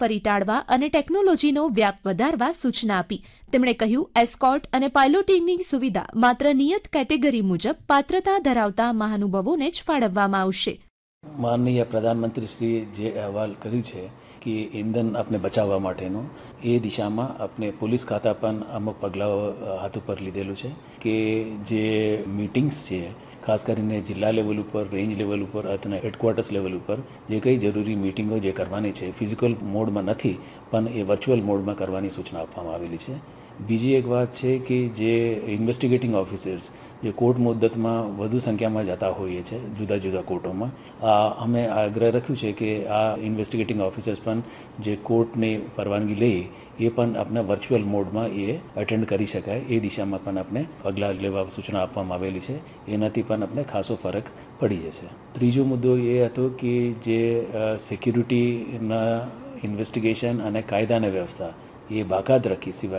મુસાફરી ટાળવા અને ટેકનોલોજીનો વ્યાપ વધારવા સૂચના આપી. તેમણે કહ્યું, એસ્કોર્ટ અને પાયલોટિંગની સુવિધા માત્ર નિયત કેટેગરી મુજબ પાત્રતા ધરાવતા મહાનુભાવોને જ ફાળવવામાં આવશે. માનનીય પ્રધાનમંત્રીશ્રીએ જે અહેવાલ કર્યું છે કે ઇંધન આપણે બચાવવા માટેનું, એ દિશામાં આપણે પોલીસ ખાતા પણ અમુક પગલાઓ હાથ ઉપર લીધેલું છે કે જે મીટિંગ્સ છે, ખાસ કરીને જિલ્લા લેવલ ઉપર, રેન્જ લેવલ ઉપર અને હેડક્વાર્ટર્સ લેવલ ઉપર જે કંઈ જરૂરી મિટિંગો જે કરવાની છે, ફિઝિકલ મોડમાં નથી પણ એ વર્ચ્યુઅલ મોડમાં કરવાની સૂચના આપવામાં આવેલી છે. બીજી એક વાત છે કે જે ઇન્વેસ્ટિગેટિંગ ઓફિસર્સ જે કોર્ટ મુદ્દતમાં વધુ સંખ્યામાં જતા હોઈએ છે જુદા જુદા કોર્ટોમાં, અમે આગ્રહ રાખ્યું છે કે આ ઇન્વેસ્ટિગેટિંગ ઓફિસર્સ પણ જે કોર્ટની પરવાનગી લે એ પણ આપણા વર્ચ્યુઅલ મોડમાં એ અટેન્ડ કરી શકાય, એ દિશામાં પણ આપણે પગલાં લેવા સૂચના આપવામાં આવેલી છે. એનાથી પણ આપણે ખાસો ફરક પડી જશે. ત્રીજો મુદ્દો એ હતો કે જે સિક્યુરિટીના ઇન્વેસ્ટિગેશન અને કાયદાની વ્યવસ્થા એ બાકાત રાખી સિવાય